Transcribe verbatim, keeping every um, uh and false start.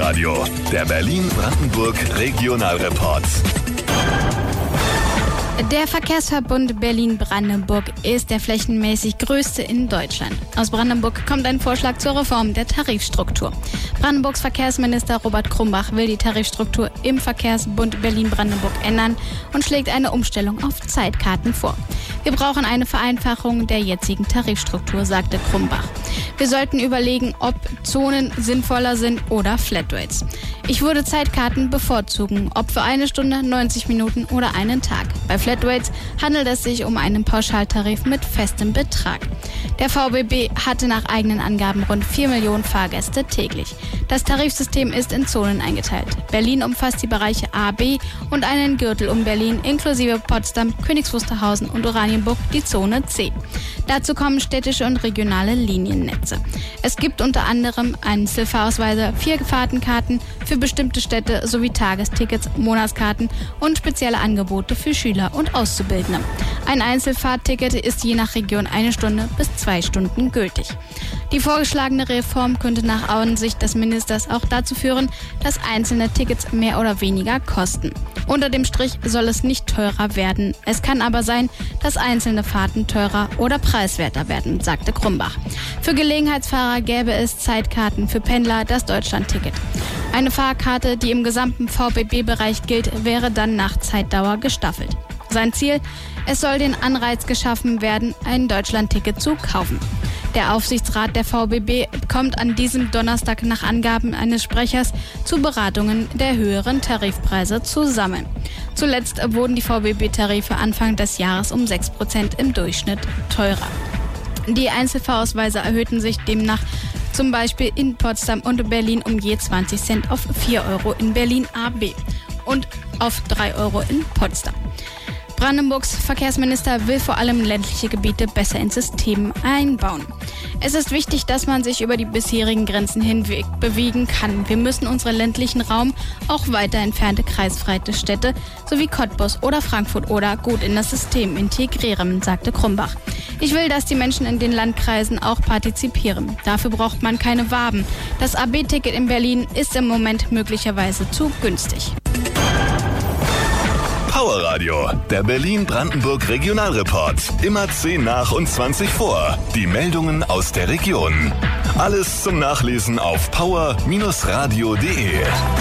Powerradio, der Berlin-Brandenburg Regionalreport. Der Verkehrsverbund Berlin-Brandenburg ist der flächenmäßig größte in Deutschland. Aus Brandenburg kommt ein Vorschlag zur Reform der Tarifstruktur. Brandenburgs Verkehrsminister Robert Krumbach will die Tarifstruktur im Verkehrsbund Berlin-Brandenburg ändern und schlägt eine Umstellung auf Zeitkarten vor. Wir brauchen eine Vereinfachung der jetzigen Tarifstruktur, sagte Krumbach. Wir sollten überlegen, ob Zonen sinnvoller sind oder Flatrates. Ich würde Zeitkarten bevorzugen, ob für eine Stunde, neunzig Minuten oder einen Tag. Bei Flatrates handelt es sich um einen Pauschaltarif mit festem Betrag. Der V B B hatte nach eigenen Angaben rund vier Millionen Fahrgäste täglich. Das Tarifsystem ist in Zonen eingeteilt. Berlin umfasst die Bereiche A, B und einen Gürtel um Berlin inklusive Potsdam, Königs Wusterhausen und Oranienburg die Zone C. Dazu kommen städtische und regionale Liniennetze. Es gibt unter anderem Einzelfahrausweise, vier Fahrtenkarten für bestimmte Städte sowie Tagestickets, Monatskarten und spezielle Angebote für Schüler und Auszubildende. Ein Einzelfahrtticket ist je nach Region eine Stunde bis zwei Stunden gültig. Die vorgeschlagene Reform könnte nach Ansicht des Ministers auch dazu führen, dass einzelne Tickets mehr oder weniger kosten. Unter dem Strich soll es nicht teurer werden. Es kann aber sein, dass einzelne Fahrten teurer oder preiswerter werden, sagte Krumbach. Für Gelegenheitsfahrer gäbe es Zeitkarten, für Pendler das Deutschlandticket. Eine Fahrkarte, die im gesamten V B B-Bereich gilt, wäre dann nach Zeitdauer gestaffelt. Sein Ziel: Es soll den Anreiz geschaffen werden, ein Deutschlandticket zu kaufen. Der Aufsichtsrat der V B B kommt an diesem Donnerstag nach Angaben eines Sprechers zu Beratungen der höheren Tarifpreise zusammen. Zuletzt wurden die V B B-Tarife Anfang des Jahres um sechs Prozent im Durchschnitt teurer. Die Einzelfahrausweise erhöhten sich demnach zum Beispiel in Potsdam und Berlin um je zwanzig Cent auf vier Euro in Berlin A B und auf drei Euro in Potsdam. Brandenburgs Verkehrsminister will vor allem ländliche Gebiete besser ins System einbauen. Es ist wichtig, dass man sich über die bisherigen Grenzen hinweg bewegen kann. Wir müssen unseren ländlichen Raum, auch weiter entfernte kreisfreie Städte sowie Cottbus oder Frankfurt oder gut in das System integrieren, sagte Krumbach. Ich will, dass die Menschen in den Landkreisen auch partizipieren. Dafür braucht man keine Waben. Das A B-Ticket in Berlin ist im Moment möglicherweise zu günstig. Powerradio, der Berlin-Brandenburg Regionalreport. Immer zehn nach und zwanzig vor. Die Meldungen aus der Region. Alles zum Nachlesen auf power Bindestrich radio punkt de.